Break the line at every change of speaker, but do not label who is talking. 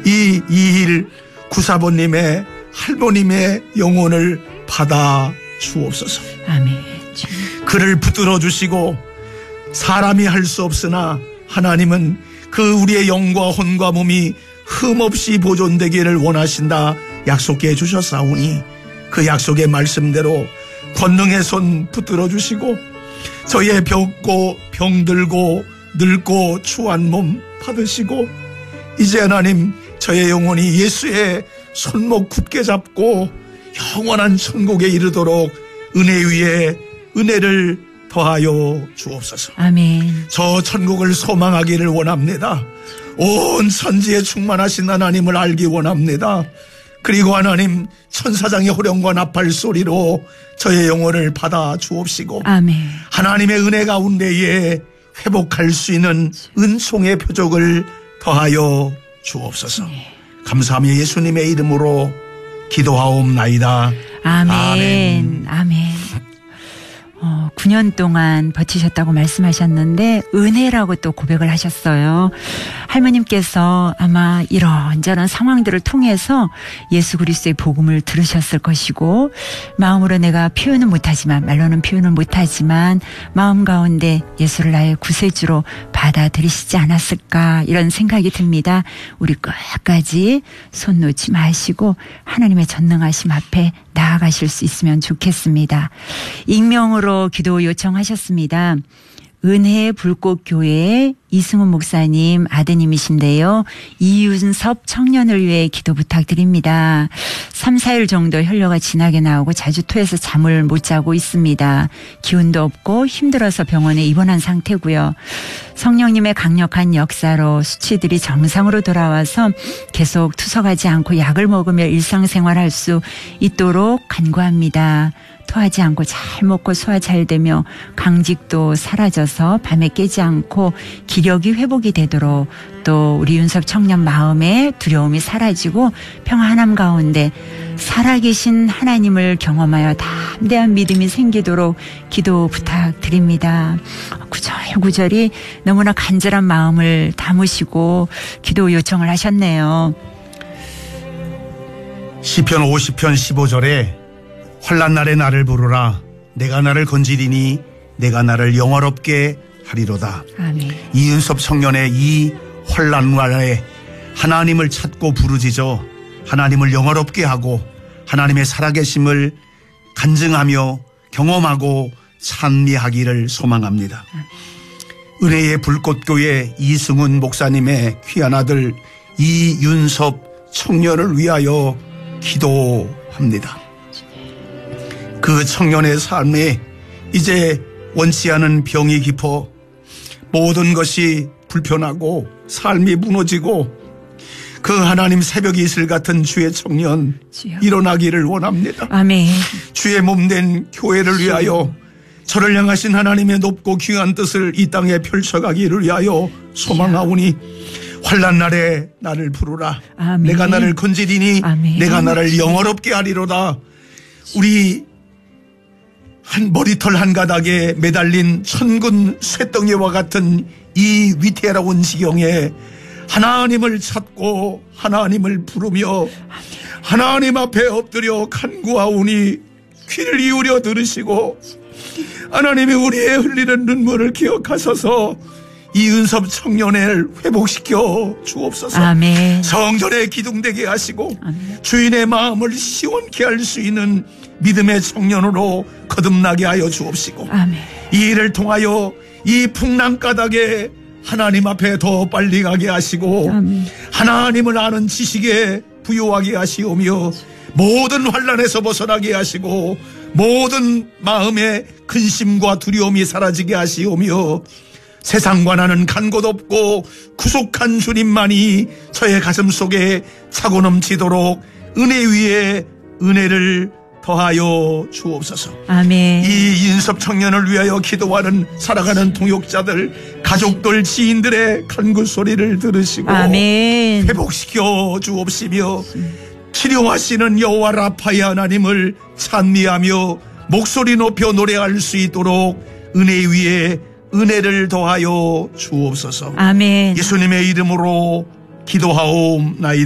이 이일 구사모님의 할머님의 영혼을 받아 주옵소서.
아멘.
그를 붙들어 주시고 사람이 할 수 없으나 하나님은 그 우리의 영과 혼과 몸이 흠없이 보존되기를 원하신다 약속해 주셨사오니 그 약속의 말씀대로 권능의 손 붙들어 주시고 저의 병들고 늙고 추한 몸 받으시고 이제 하나님 저의 영혼이 예수의 손목 굳게 잡고 영원한 천국에 이르도록 은혜 위에 은혜를 더하여 주옵소서.
아멘.
저 천국을 소망하기를 원합니다. 온 천지에 충만하신 하나님을 알기 원합니다. 그리고 하나님 천사장의 호령과 나팔 소리로 저의 영혼을 받아 주옵시고
아멘.
하나님의 은혜 가운데에 회복할 수 있는 은총의 표적을 더하여 주옵소서. 감사하며 예수님의 이름으로 기도하옵나이다.
아멘.
아멘.
아멘. 9년 동안 버티셨다고 말씀하셨는데 은혜라고 또 고백을 하셨어요. 할머님께서 아마 이런저런 상황들을 통해서 예수 그리스도의 복음을 들으셨을 것이고 마음으로 내가 표현은 못하지만 말로는 표현은 못하지만 마음 가운데 예수를 나의 구세주로 받아들이시지 않았을까 이런 생각이 듭니다. 우리 끝까지 손 놓지 마시고 하나님의 전능하심 앞에 나아가실 수 있으면 좋겠습니다. 익명으로 기도 요청하셨습니다. 은혜의 불꽃교회 이승훈 목사님 아드님이신데요. 이윤섭 청년을 위해 기도 부탁드립니다. 3, 4일 정도 혈뇨가 진하게 나오고 자주 토해서 잠을 못 자고 있습니다. 기운도 없고 힘들어서 병원에 입원한 상태고요. 성령님의 강력한 역사로 수치들이 정상으로 돌아와서 계속 투석하지 않고 약을 먹으며 일상생활할 수 있도록 간구합니다. 토하지 않고 잘 먹고 소화 잘 되며 강직도 사라져서 밤에 깨지 않고 기력이 회복이 되도록 또 우리 윤섭 청년 마음에 두려움이 사라지고 평안함 가운데 살아계신 하나님을 경험하여 담대한 믿음이 생기도록 기도 부탁드립니다. 구절구절이 너무나 간절한 마음을 담으시고 기도 요청을 하셨네요.
시편 50편 15절에 환난 날에 나를 부르라 내가 나를 건지리니 내가 나를 영화롭게 하리로다.
아멘.
이윤섭 청년의 이 환난 날에 하나님을 찾고 부르짖어 하나님을 영화롭게 하고 하나님의 살아계심을 간증하며 경험하고 찬미하기를 소망합니다. 은혜의 불꽃교회 이승훈 목사님의 귀한 아들 이윤섭 청년을 위하여 기도합니다. 그 청년의 삶에 이제 원치 않은 병이 깊어 모든 것이 불편하고 삶이 무너지고 그 하나님 새벽이 이슬 같은 주의 청년
주여.
일어나기를 원합니다.
아멘.
주의 몸된 교회를 위하여 저를 향하신 하나님의 높고 귀한 뜻을 이 땅에 펼쳐가기를 위하여 소망하오니 환난 날에 나를 부르라.
아멘.
내가 나를 건지리니
아멘.
내가 나를 영화롭게 하리로다. 우리 한 머리털 한 가닥에 매달린 천군 쇠덩이와 같은 이 위태로운 지경에 하나님을 찾고 하나님을 부르며 하나님 앞에 엎드려 간구하오니 귀를 기울여 들으시고 하나님이 우리의 흘리는 눈물을 기억하셔서 이윤섭 청년을 회복시켜 주옵소서.
아멘.
성전에 기둥되게 하시고
아멘.
주인의 마음을 시원케 할 수 있는 믿음의 청년으로 거듭나게 하여 주옵시고
아멘.
이 일을 통하여 이 풍랑가닥에 하나님 앞에 더 빨리 가게 하시고
아멘.
하나님을 아는 지식에 부요하게 하시오며 모든 환난에서 벗어나게 하시고 모든 마음의 근심과 두려움이 사라지게 하시오며 세상과 나는 간 곳 없고 구속한 주님만이 저의 가슴 속에 차고 넘치도록 은혜 위에 은혜를 더하여 주옵소서.
아멘.
이 인섭 청년을 위하여 기도하는 살아가는 동역자들 가족들 지인들의 간구 소리를 들으시고
아멘.
회복시켜 주옵시며 치료하시는 여호와 라파의 하나님을 찬미하며 목소리 높여 노래할 수 있도록 은혜 위에 은혜를 더하여 주옵소서.
아멘.
예수님의 이름으로 기도하옵나이다.